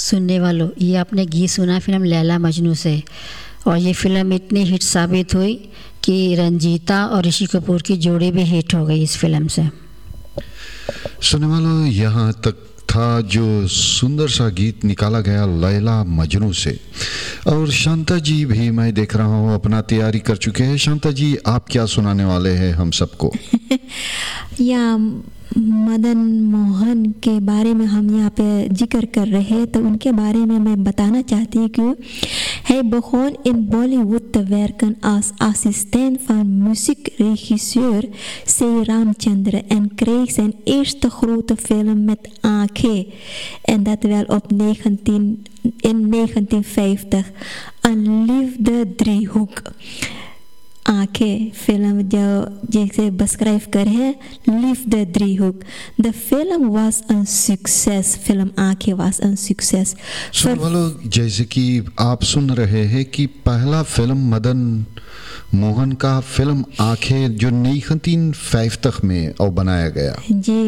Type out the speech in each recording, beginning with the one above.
सुनने वालों, ये आपने गीत सुना फिल्म लैला मजनू से, और ये फिल्म इतनी हिट साबित हुई कि रंजीता और ऋषि कपूर की जोड़ी भी हिट हो गई इस फिल्म से। सुनने वालों, यहाँ तक था जो सुंदर सा गीत निकाला गया लैला मजनू से। और शांता जी भी मैं देख रहा हूँ अपना तैयारी कर चुके हैं। शांता जी, आप क्या सुनाने वाले हैं हम सबको? या मदन मोहन के बारे में हम यहाँ पे जिक्र कर रहे हैं, तो उनके बारे में मैं बताना चाहती हूँ कि hij begon in Bollywood te werken als assistent van muziekregisseur C. Ramchandra en kreeg zijn eerste grote film met Aankhe, en dat wel op in 1950, Een liefde driehoek. आंखें फिल्म जो जैसे बस्क्राइब कर है lift the driehoek. The film was a success. Film आंखें was a success. सुन वालों, जैसे कि आप सुन रहे हैं कि पहला फिल्म मदन मोहन का फिल्म आंखें जो 1950 में और बनाया गया जी,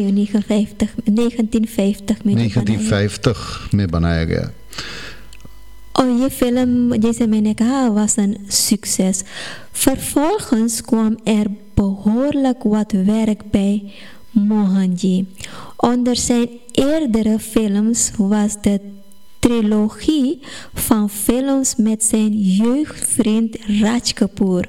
1950 में बनाया गया। और ये फिल्म जैसे मैंने कहा was een succes. Vervolgens kwam behoorlijk wat werk bij Mohanji. Onder zijn eerdere films was de trilogie van films met zijn jeugdvriend Raj Kapoor.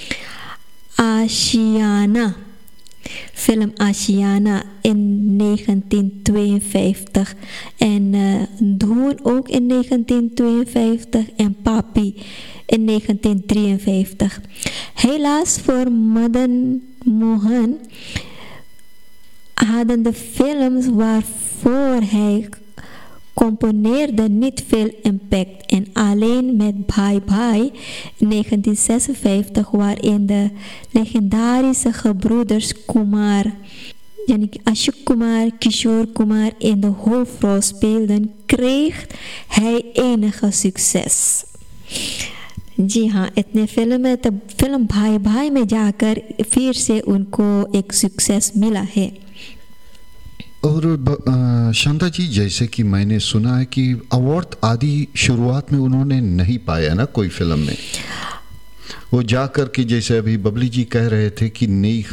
Ashiana. Film Ashiana in 1952 en Dhoon ook in 1952 en Papi in 1953. Helaas voor Madan Mohan hadden de films waarvoor hij componeerde niet veel impact, en alleen met Bhai Bhai in 1956, waarin de legendarische gebroeders Kumar, Ashok Kumar, Kishore Kumar in de hoofdrol speelden, kreeg hij enige succes. जी हाँ, इतने film भाई भाई में जाकर फिर से उनको एक सक्सेस मिला है। और शांता जी, जैसे कि मैंने सुना है कि अवार्ड आदि शुरुआत में उन्होंने नहीं पाया ना कोई फिल्म में, वो जाकर के जैसे अभी बबली जी कह रहे थे कि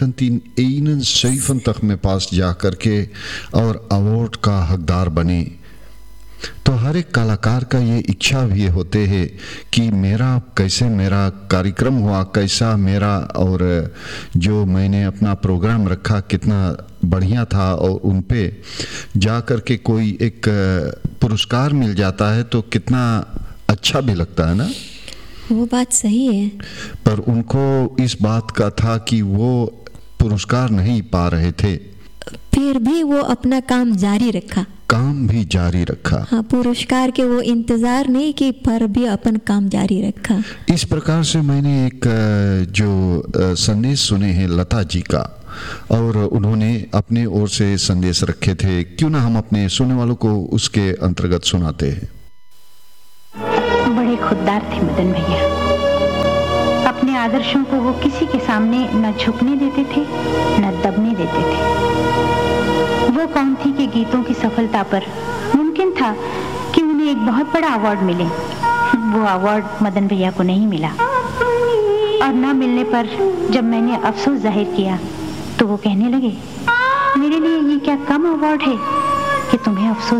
1971 में पास जाकर के और अवार्ड का हकदार बने। तो हर एक कलाकार का ये इच्छा भी होते है कि कैसे मेरा कार्यक्रम हुआ, कैसा मेरा, और जो मैंने अपना प्रोग्राम रखा कितना बढ़िया था, और उन पे जा कर के कोई एक पुरस्कार मिल जाता है तो कितना अच्छा भी लगता है ना। वो बात सही है, पर उनको इस बात का था कि वो पुरस्कार नहीं पा रहे थे, फिर भी वो अपना काम जारी रखा। हाँ, पुरस्कार के वो इंतजार नहीं की, पर भी अपन काम जारी रखा। इस प्रकार से मैंने एक जो संदेश सुने हैं लता जी का, और उन्होंने अपने ओर से संदेश रखे थे, क्यों ना हम अपने सुनने वालों को उसके अंतर्गत सुनाते हैं। बड़े खुददार थे मदन भैया। अपने आदर्शों को वो किसी के सामने न झुकने देते थे न दबने देते थे। वो कौन थी कि गीतों की सफलता पर मुमकिन था कि उन्हें एक बहुत बड़ा अवार्ड मिले। वो अवार्ड मदन भैया को नहीं मिला, और न मिलने पर जब मैंने अफसोस जाहिर किया तो वो कहने लगे, मेरे लिए ये क्या कम अवार्ड है कि तुम्हें अफसोस